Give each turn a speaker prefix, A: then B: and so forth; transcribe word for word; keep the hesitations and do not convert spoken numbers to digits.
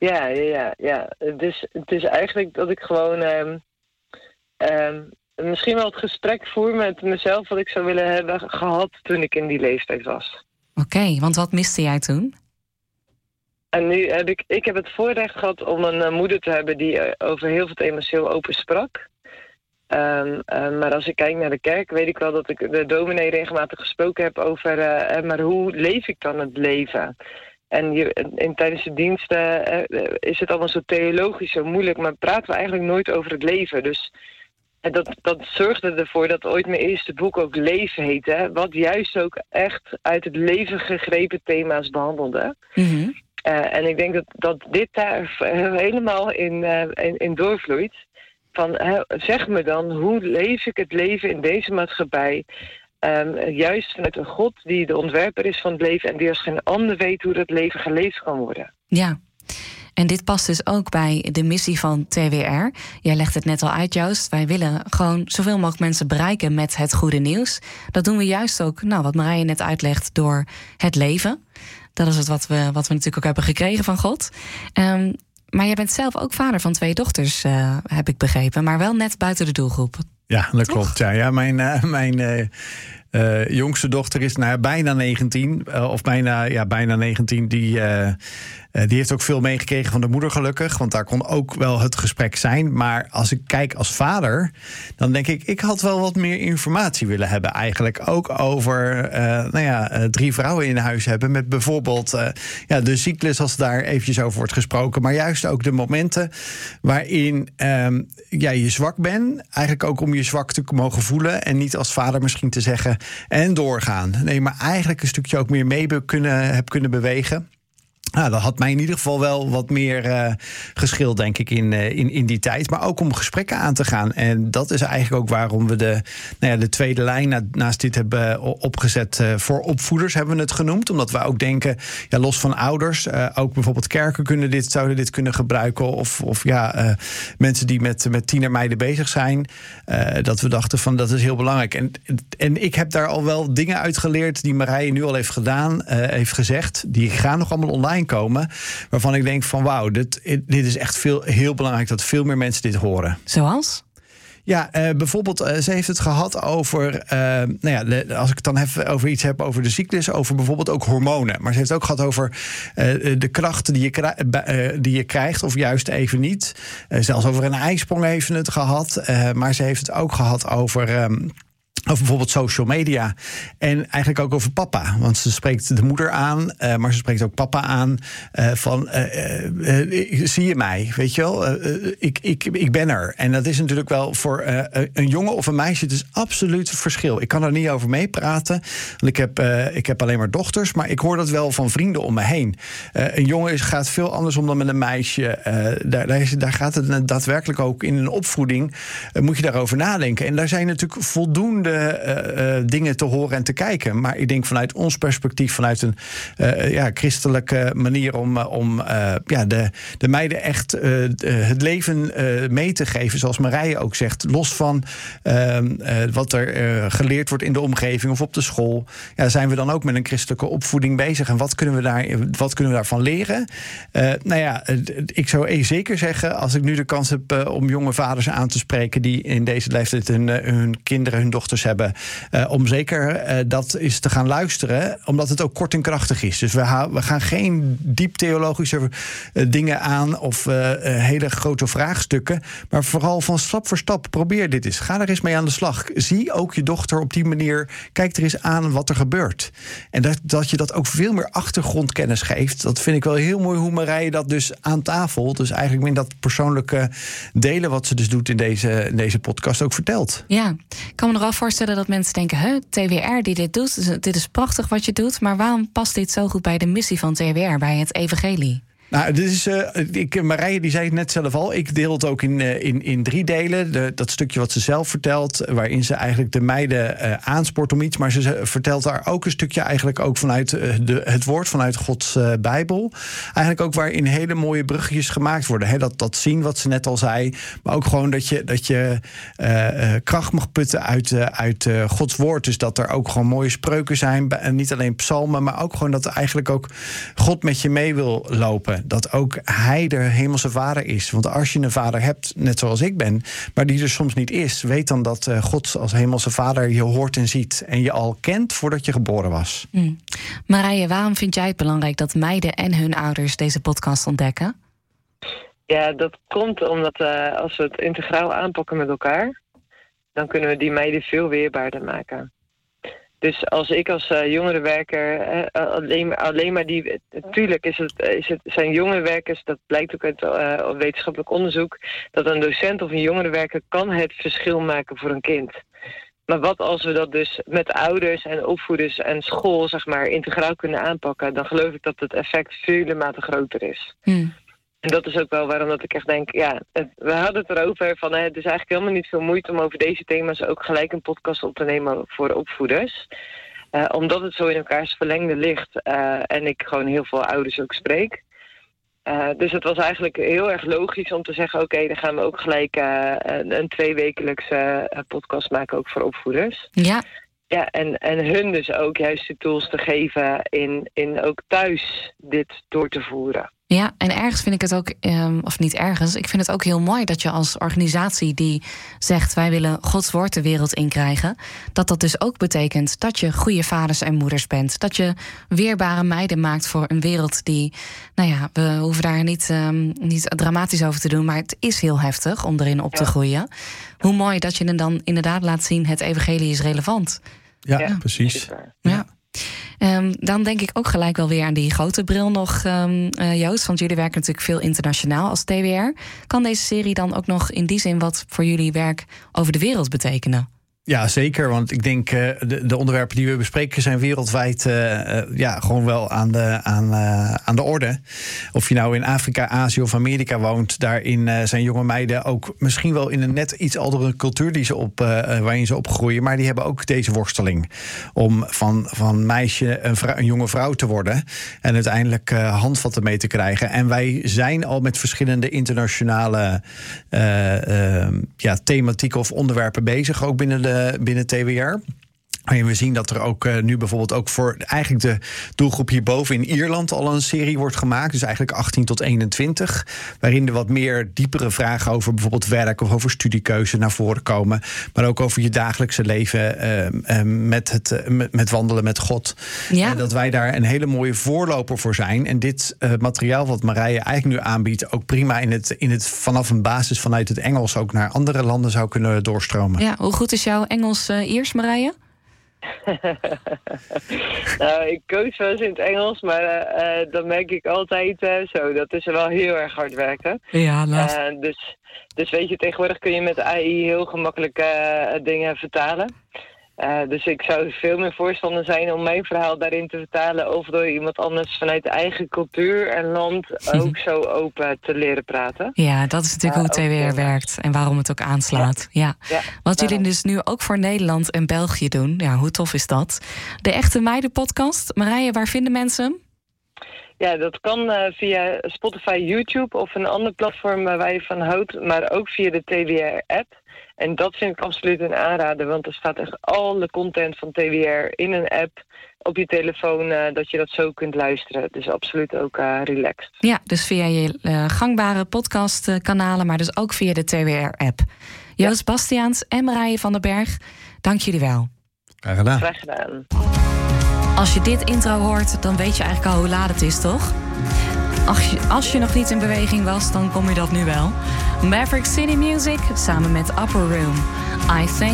A: Ja, ja, ja. ja. Dus het is eigenlijk dat ik gewoon um, um, misschien wel het gesprek voer met mezelf wat ik zou willen hebben gehad toen ik in die leeftijd was.
B: Oké, okay, want wat miste jij toen?
A: En nu heb ik, ik heb het voorrecht gehad om een uh, moeder te hebben die uh, over heel veel emotioneel open sprak. Um, uh, maar als ik kijk naar de kerk, weet ik wel dat ik de dominee regelmatig gesproken heb over uh, maar hoe leef ik dan het leven? En je, in, tijdens de diensten uh, is het allemaal zo theologisch, zo moeilijk, maar praten we eigenlijk nooit over het leven. Dus uh, dat, dat zorgde ervoor dat ooit mijn eerste boek ook Leven heette, wat juist ook echt uit het leven gegrepen thema's behandelde. Mm-hmm. Uh, en ik denk dat, dat dit daar helemaal in, uh, in, in doorvloeit. Van, uh, zeg me dan, hoe leef ik het leven in deze maatschappij? Um, juist vanuit een God die de ontwerper is van het leven en die als geen ander weet hoe dat leven geleefd kan worden.
B: Ja, en dit past dus ook bij de missie van T W R. Jij legt het net al uit, Joost. Wij willen gewoon zoveel mogelijk mensen bereiken met het goede nieuws. Dat doen we juist ook, nou, wat Marije net uitlegt, door het leven. Dat is het wat we, wat we natuurlijk ook hebben gekregen van God. Um, maar jij bent zelf ook vader van twee dochters, uh, heb ik begrepen. Maar wel net buiten de doelgroep.
C: Ja, dat Toch? klopt. Ja, ja mijn uh, mijn uh, uh, jongste dochter is nou, bijna negentien. Uh, of bijna, ja, bijna negentien. Die, uh, uh, die heeft ook veel meegekregen van de moeder gelukkig. Want daar kon ook wel het gesprek zijn. Maar als ik kijk als vader, dan denk ik, ik had wel wat meer informatie willen hebben eigenlijk. Ook over uh, nou ja, uh, drie vrouwen in huis hebben. Met bijvoorbeeld uh, ja, de cyclus, als daar eventjes over wordt gesproken. Maar juist ook de momenten waarin um, ja, je zwak bent. Eigenlijk ook om je zwak te mogen voelen. En niet als vader misschien te zeggen en doorgaan. Nee, maar eigenlijk een stukje ook meer mee kunnen, heb kunnen bewegen. Nou, dat had mij in ieder geval wel wat meer uh, geschild, denk ik, in, uh, in, in die tijd. Maar ook om gesprekken aan te gaan. En dat is eigenlijk ook waarom we de, nou ja, de tweede lijn na, naast dit hebben opgezet. Uh, voor opvoeders hebben we het genoemd. Omdat we ook denken, ja, los van ouders, uh, ook bijvoorbeeld kerken kunnen dit, zouden dit kunnen gebruiken. Of, of ja, uh, mensen die met, met tienermeiden bezig zijn. Uh, dat we dachten van, dat is heel belangrijk. En, en ik heb daar al wel dingen uit geleerd die Marije nu al heeft gedaan, uh, heeft gezegd. Die gaan nog allemaal online komen, waarvan ik denk van wauw, dit, dit is echt veel, heel belangrijk dat veel meer mensen dit horen.
B: Zoals?
C: Ja, uh, bijvoorbeeld, uh, ze heeft het gehad over, uh, nou ja, de, als ik het dan even over iets heb over de cyclus, over bijvoorbeeld ook hormonen. Maar ze heeft het ook gehad over uh, de krachten die je, kri- uh, die je krijgt, of juist even niet. Uh, zelfs over een ijsprong heeft ze het gehad. Uh, maar ze heeft het ook gehad over Um, Over bijvoorbeeld social media. En eigenlijk ook over papa. Want ze spreekt de moeder aan, uh, maar ze spreekt ook papa aan. Uh, van, uh, uh, uh, zie je mij? Weet je wel? Uh, uh, ik, ik, ik ben er. En dat is natuurlijk wel voor uh, een jongen of een meisje, het is absoluut het verschil. Ik kan er niet over meepraten. Want ik heb, uh, ik heb alleen maar dochters. Maar ik hoor dat wel van vrienden om me heen. Uh, een jongen is, gaat veel anders om dan met een meisje. Uh, daar, daar, is, daar gaat het daadwerkelijk ook in een opvoeding. Uh, moet je daarover nadenken. En daar zijn natuurlijk voldoende Uh, uh, dingen te horen en te kijken. Maar ik denk vanuit ons perspectief, vanuit een uh, ja, christelijke manier om, uh, om uh, ja, de, de meiden echt uh, het leven uh, mee te geven, zoals Marije ook zegt, los van uh, uh, wat er uh, geleerd wordt in de omgeving of op de school. Ja, zijn we dan ook met een christelijke opvoeding bezig en wat kunnen we, daar, wat kunnen we daarvan leren? Uh, nou ja, ik zou zeker zeggen, als ik nu de kans heb uh, om jonge vaders aan te spreken die in deze leeftijd hun, uh, hun kinderen, hun dochters hebben, uh, om zeker uh, dat eens te gaan luisteren, omdat het ook kort en krachtig is. Dus we, ha- we gaan geen diep theologische uh, dingen aan of uh, uh, hele grote vraagstukken, maar vooral van stap voor stap, probeer dit eens. Ga er eens mee aan de slag. Zie ook je dochter op die manier, kijk er eens aan wat er gebeurt. En dat, dat je dat ook veel meer achtergrondkennis geeft, dat vind ik wel heel mooi hoe Marije dat dus aan tafel, dus eigenlijk in dat persoonlijke delen wat ze dus doet in deze, in deze podcast ook vertelt.
B: Ja, ik kan me nog wel voorstellen dat mensen denken, huh, T W R die dit doet, dit is prachtig wat je doet, maar waarom past dit zo goed bij de missie van T W R, bij het evangelie?
C: Nou, dit is, uh, ik, Marije die zei het net zelf al. Ik deel het ook in, uh, in, in drie delen. De, dat stukje wat ze zelf vertelt, waarin ze eigenlijk de meiden uh, aanspoort om iets. Maar ze vertelt daar ook een stukje eigenlijk ook vanuit uh, de, het woord, vanuit Gods uh, Bijbel. Eigenlijk ook waarin hele mooie bruggetjes gemaakt worden. Hè? Dat, dat zien wat ze net al zei. Maar ook gewoon dat je, dat je uh, kracht mag putten uit, uh, uit uh, Gods woord. Dus dat er ook gewoon mooie spreuken zijn. En niet alleen psalmen, maar ook gewoon dat er eigenlijk ook God met je mee wil lopen. geloven dat ook hij de hemelse vader is. Want als je een vader hebt, net zoals ik ben, maar die er soms niet is, weet dan dat uh, God als hemelse vader je hoort en ziet en je al kent voordat je geboren was.
B: Hmm. Marije, waarom vind jij het belangrijk dat meiden en hun ouders deze podcast ontdekken?
A: Ja, dat komt omdat uh, als we het integraal aanpakken met elkaar, dan kunnen we die meiden veel weerbaarder maken. Dus als ik als uh, jongerenwerker uh, alleen, alleen maar die... Natuurlijk is het, is het, zijn jongerenwerkers, dat blijkt ook uit uh, wetenschappelijk onderzoek, dat een docent of een jongerenwerker kan het verschil maken voor een kind. Maar wat als we dat dus met ouders en opvoeders en school, zeg maar, integraal kunnen aanpakken, dan geloof ik dat het effect vele maten groter is. Hmm. En dat is ook wel waarom dat ik echt denk, ja, het, we hadden het erover van, hè, het is eigenlijk helemaal niet veel moeite om over deze thema's ook gelijk een podcast op te nemen voor opvoeders. Uh, omdat het zo in elkaars verlengde ligt uh, en ik gewoon heel veel ouders ook spreek. Uh, dus het was eigenlijk heel erg logisch om te zeggen, oké, okay, dan gaan we ook gelijk uh, een, een tweewekelijkse uh, podcast maken, ook voor opvoeders.
B: Ja.
A: Ja, en, en hun dus ook juist de tools te geven in, in ook thuis dit door te voeren.
B: Ja, en ergens vind ik het ook, um, of niet ergens, ik vind het ook heel mooi dat je als organisatie die zegt, wij willen Gods woord de wereld inkrijgen, dat dat dus ook betekent dat je goede vaders en moeders bent. Dat je weerbare meiden maakt voor een wereld die, nou ja, we hoeven daar niet, um, niet dramatisch over te doen, maar het is heel heftig om erin op te groeien. Hoe mooi dat je dan inderdaad laat zien, het evangelie is relevant.
C: Ja, ja, precies.
B: Ja. Um, dan denk ik ook gelijk wel weer aan die grote bril nog, um, uh, Joost. Want jullie werken natuurlijk veel internationaal als T W R. Kan deze serie dan ook nog in die zin wat voor jullie werk over de wereld betekenen?
C: Ja, zeker. Want ik denk uh, de, de onderwerpen die we bespreken zijn wereldwijd uh, uh, ja, gewoon wel aan de, aan, uh, aan de orde. Of je nou in Afrika, Azië of Amerika woont, daarin uh, zijn jonge meiden ook misschien wel in een net iets andere cultuur die ze op, uh, waarin ze opgroeien. Maar die hebben ook deze worsteling om van, van meisje een, vrou, een jonge vrouw te worden en uiteindelijk uh, handvatten mee te krijgen. En wij zijn al met verschillende internationale uh, uh, ja, thematieken of onderwerpen bezig, ook binnen de binnen T W R. En we zien dat er ook uh, nu bijvoorbeeld ook voor eigenlijk de doelgroep hierboven in Ierland al een serie wordt gemaakt. Dus eigenlijk achttien tot eenentwintig. Waarin er wat meer diepere vragen over bijvoorbeeld werk of over studiekeuze naar voren komen. Maar ook over je dagelijkse leven uh, uh, met, het, uh, met, met wandelen met God. Ja. En dat wij daar een hele mooie voorloper voor zijn. En dit uh, materiaal wat Marije eigenlijk nu aanbiedt, ook prima in het, in het vanaf een basis vanuit het Engels ook naar andere landen zou kunnen doorstromen.
B: Ja, hoe goed is jouw Engels uh, Iers, Marije?
A: Nou, ik coach wel eens in het Engels, maar uh, uh, dat merk ik altijd uh, zo. Dat is wel heel erg hard werken.
B: Ja, laat.
A: Uh, dus, dus weet je, tegenwoordig kun je met A I heel gemakkelijk uh, dingen vertalen. Uh, dus ik zou veel meer voorstander zijn om mijn verhaal daarin te vertalen of door iemand anders vanuit de eigen cultuur en land ook zo open te leren praten.
B: Ja, dat is natuurlijk uh, hoe T W R werkt en waarom het ook aanslaat. Ja. Ja. Ja. Wat jullie uh, dus nu ook voor Nederland en België doen, ja, hoe tof is dat? De Echte Meiden podcast. Marije, waar vinden mensen hem?
A: Ja, dat kan uh, via Spotify, YouTube of een ander platform waar je van houdt, maar ook via de T W R-app. En dat vind ik absoluut een aanrader, want er staat echt alle content van T W R in een app op je telefoon, uh, dat je dat zo kunt luisteren. Dus absoluut ook uh, relaxed.
B: Ja, dus via je uh, gangbare podcastkanalen, maar dus ook via de T W R-app. Joost ja. Bastiaans en Marije van den Berg, dank jullie wel.
C: Graag gedaan.
A: Graag gedaan.
B: Als je dit intro hoort, dan weet je eigenlijk al hoe laat het is, toch? Als je, als je nog niet in beweging was, dan kom je dat nu wel. Maverick City Music samen met Upper Room. I Thank